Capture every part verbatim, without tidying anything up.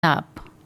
App.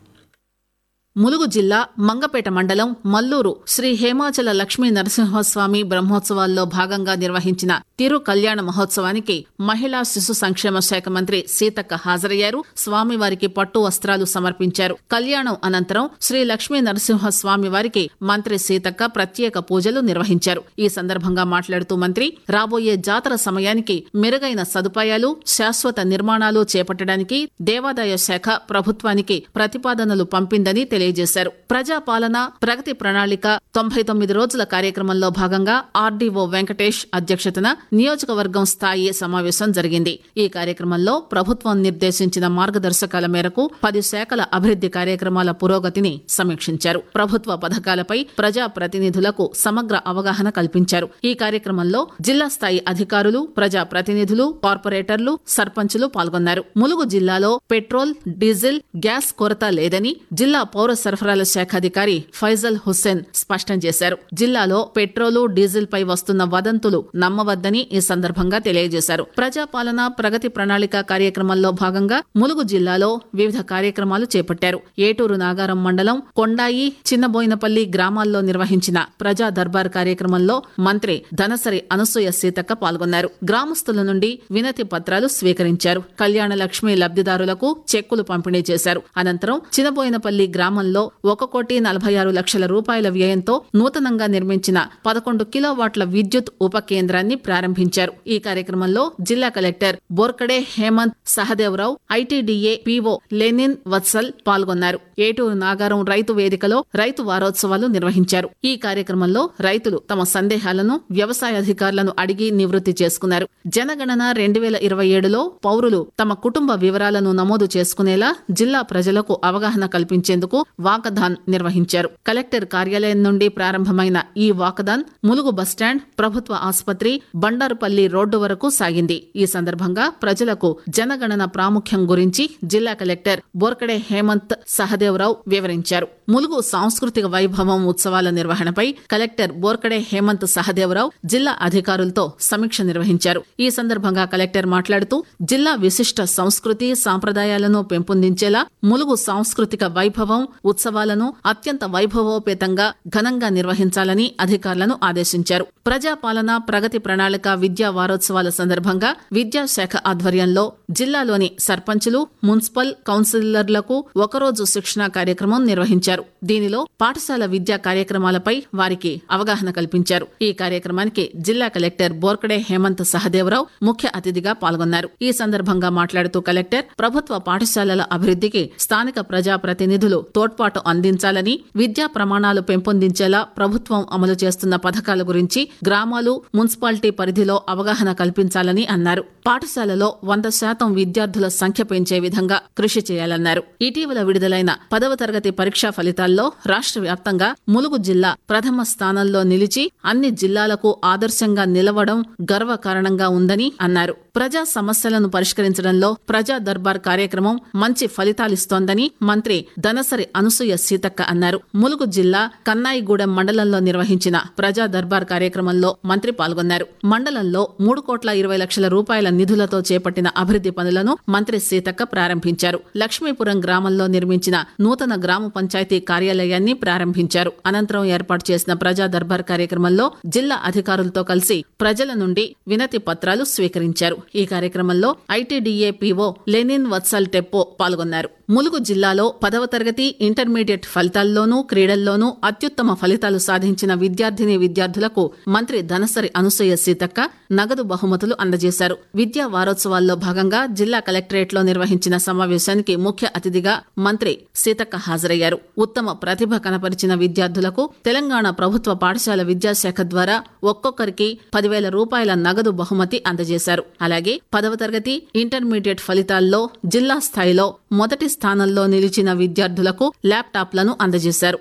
Mulugu జిల్లా మంగపేట మండలం మల్లూరు శ్రీ హేమాచల లక్ష్మీ నరసింహస్వామి బ్రహ్మోత్సవాల్లో భాగంగా నిర్వహించిన తిరు కళ్యాణ మహోత్సవానికి మహిళా శిశు సంక్షేమ శాఖ మంత్రి సీతక్క హాజరయ్యారు. స్వామివారికి పట్టు వస్త్రాలు సమర్పించారు. కళ్యాణం అనంతరం శ్రీ లక్ష్మీ నరసింహస్వామి వారికి మంత్రి సీతక్క ప్రత్యేక పూజలు నిర్వహించారు. ఈ సందర్భంగా మాట్లాడుతూ మంత్రి రాబోయే జాతర సమయానికి మెరుగైన సదుపాయాలు, శాశ్వత నిర్మాణాలు చేపట్టడానికి దేవాదాయ శాఖ ప్రభుత్వానికి ప్రతిపాదనలు పంపిందని తెలిపారు. తెలియజేశారు. ప్రజాపాలన ప్రగతి ప్రణాళిక తొంభై తొమ్మిది రోజుల కార్యక్రమంలో భాగంగా ఆర్డీఓ వెంకటేష్ అధ్యక్షతన నియోజకవర్గం స్థాయి సమావేశం జరిగింది. ఈ కార్యక్రమంలో ప్రభుత్వం నిర్దేశించిన మార్గదర్శకాల మేరకు పది శాఖల అభివృద్ది కార్యక్రమాల పురోగతిని సమీక్షించారు. ప్రభుత్వ పథకాలపై ప్రజా ప్రతినిధులకు సమగ్ర అవగాహన కల్పించారు. ఈ కార్యక్రమంలో జిల్లా స్థాయి అధికారులు, ప్రజా ప్రతినిధులు, కార్పొరేటర్లు, సర్పంచులు పాల్గొన్నారు. ములుగు జిల్లాలో పెట్రోల్, డీజిల్, గ్యాస్ కొరత లేదని జిల్లా పౌర సరఫరాల శాఖ అధికారి ఫైజల్ హుస్సేన్ స్పష్టం చేశారు. జిల్లాలో పెట్రోలు, డీజిల్ పై వస్తున్న వదంతులు నమ్మవద్దని ఈ సందర్భంగా తెలియజేశారు. ప్రజాపాలన ప్రగతి ప్రణాళిక కార్యక్రమంలో భాగంగా ములుగు జిల్లాలో వివిధ కార్యక్రమాలు చేపట్టారు. ఏటూరు నాగారం మండలం కొండాయి, చిన్నబోయినపల్లి గ్రామాల్లో నిర్వహించిన ప్రజా దర్బార్ కార్యక్రమంలో మంత్రి ధనసరి అనసూయ సీతక్క పాల్గొన్నారు. గ్రామస్తుల నుండి వినతి పత్రాలు స్వీకరించారు. కళ్యాణ లక్ష్మి లబ్దిదారులకు చెక్కులు పంపిణీ చేశారు. అనంతరం చిన్నబోయినపల్లి గ్రామంలో ఒక కోటి నలభై ఆరు లక్షల రూపాయల వ్యయంతో నూతనంగా నిర్మించిన పదకొండు కిలోవాట్ల విద్యుత్ ఉప కేంద్రాన్ని ప్రారంభించారు. ఈ కార్యక్రమంలో జిల్లా collector Borkade Hemant Sahadevrao, ITDA PO Lenin Vatsal పాల్గొన్నారు. ఏటూరు నాగారం రైతు వేదికలో రైతు వారోత్సవాలు నిర్వహించారు. ఈ కార్యక్రమంలో రైతులు తమ సందేహాలను వ్యవసాయ అధికారులను అడిగి నివృత్తి చేసుకున్నారు. జనగణన రెండు వేల ఇరవై ఏడులో పౌరులు తమ కుటుంబ వివరాలను నమోదు చేసుకునేలా జిల్లా ప్రజలకు అవగాహన కల్పించేందుకు వాకథాన్ నిర్వహించారు. కలెక్టర్ కార్యాలయం నుండి ప్రారంభమైన ఈ వాకథాన్ ములుగు బస్టాండ్, ప్రభుత్వ ఆసుపత్రి, బండారుపల్లి రోడ్డు వరకు సాగింది. ఈ సందర్భంగా ప్రజలకు జనగణన ప్రాముఖ్యం గురించి జిల్లా కలెక్టర్ బోర్కడే హేమంత్ సహదేవరావు వివరించారు. ములుగు సాంస్కృతిక వైభవం ఉత్సవాల నిర్వహణపై కలెక్టర్ బోర్కడే హేమంత్ సహదేవరావు జిల్లా అధికారులతో సమీక్ష నిర్వహించారు. ఈ సందర్భంగా కలెక్టర్ మాట్లాడుతూ జిల్లా విశిష్ట సంస్కృతి సాంప్రదాయాలను పెంపొందించేలా ములుగు సాంస్కృతిక వైభవం ఉత్సవాలను అత్యంత వైభవోపేతంగా ఘనంగా నిర్వహించాలని అధికారులను ఆదేశించారు. ప్రజాపాలన ప్రగతి ప్రణాళిక విద్యా వారోత్సవాల సందర్భంగా విద్యాశాఖ ఆధ్వర్యంలో జిల్లాలోని సర్పంచులు, మున్సిపల్ కౌన్సిలర్లకు ఒకరోజు శిక్షణా కార్యక్రమం నిర్వహించారు. దీనిలో పాఠశాల విద్యా కార్యక్రమాలపై వారికి అవగాహన కల్పించారు. ఈ కార్యక్రమానికి జిల్లా కలెక్టర్ బోర్కడే హేమంత్ సహదేవరావు ముఖ్య అతిథిగా పాల్గొన్నారు. ఈ సందర్భంగా మాట్లాడుతూ కలెక్టర్ ప్రభుత్వ పాఠశాలల అభివృద్ధికి స్థానిక ప్రజా ప్రతినిధులు తోడ్పాటు అందించాలని, విద్యా ప్రమాణాలు పెంపొందించేలా ప్రభుత్వం అమలు చేస్తున్న పథకాల గురించి గ్రామాలు, మున్సిపాలిటీ పరిధిలో అవగాహన కల్పించాలని అన్నారు. పాఠశాలలో వంద శాతం విద్యార్థుల సంఖ్య పెంచే విధంగా కృషి చేయాలన్నారు. ఇటీవల విడుదలైన పదవ తరగతి పరీక్షా ఫలితాల్లో రాష్ట్ర వ్యాప్తంగా ములుగు జిల్లా ప్రథమ స్థానంలో నిలిచి అన్ని జిల్లాలకు ఆదర్శంగా నిలవడం గర్వకారణంగా ఉందని అన్నారు. ప్రజా సమస్యలను పరిష్కరించడంలో ప్రజా దర్బార్ కార్యక్రమం మంచి ఫలితాలిస్తోందని మంత్రి ధనసరి అనసూయ సీతక్క అన్నారు. ములుగు జిల్లా కన్నాయిగూడెం మండలంలో నిర్వహించిన ప్రజా దర్బార్ కార్యక్రమంలో మంత్రి పాల్గొన్నారు. మండలంలో మూడు కోట్ల ఇరవై లక్షల రూపాయల నిధులతో చేపట్టిన అభివృద్ది పనులను మంత్రి సీతక్క ప్రారంభించారు. లక్ష్మీపురం గ్రామంలో నిర్మించిన నూతన గ్రామ పంచాయతీ కార్యాలయాన్ని ప్రారంభించారు. అనంతరం ఏర్పాటు చేసిన ప్రజా దర్బార్ కార్యక్రమంలో జిల్లా అధికారులతో కలిసి ప్రజల నుండి వినతి పత్రాలు స్వీకరించారు. ఈ కార్యక్రమంలో ఐటీడీఏ పీఓ లెనిన్ వత్సల్ టెప్పో పాల్గొన్నారు. ములుగు జిల్లాలో పదవ తరగతి, ఇంటర్మీడియట్ ఫలితాల్లోనూ క్రీడల్లోనూ అత్యుత్తమ ఫలితాలు సాధించిన విద్యార్థిని విద్యార్థులకు మంత్రి ధనసరి అనసూయ సీతక్క నగదు బహుమతులు అందజేశారు. విద్యా వారోత్సవాల్లో భాగంగా జిల్లా కలెక్టరేట్లో నిర్వహించిన సమావేశానికి ముఖ్య అతిథిగా మంత్రి సీతక్క హాజరయ్యారు. ఉత్తమ ప్రతిభ కనపరిచిన విద్యార్థులకు తెలంగాణ ప్రభుత్వ పాఠశాల విద్యాశాఖ ద్వారా ఒక్కొక్కరికి పదివేల రూపాయల నగదు బహుమతి అందజేశారు. అలాగే పదవ తరగతి, ఇంటర్మీడియట్ ఫలితాల్లో జిల్లా స్థాయిలో మొదటి స్థానంలో నిలిచిన విద్యార్థులకు ల్యాప్టాప్లను అందజేశారు.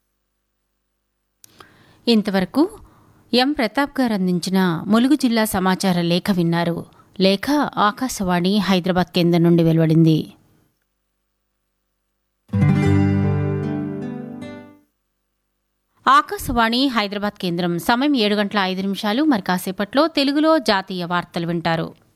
ఇంతవరకు ఎం ప్రతాప్ గారు అందించిన ములుగు జిల్లా సమాచార లేఖ విన్నారు. లేఖ ఆకాశవాణి హైదరాబాద్ కేంద్రం నుండి వెలువడింది. ఆకాశవాణి హైదరాబాద్ కేంద్రం సమయం ఏడు గంటల ఐదు నిమిషాలు. మరి కాసేపట్లో తెలుగులో జాతీయ వార్తలు వింటారు.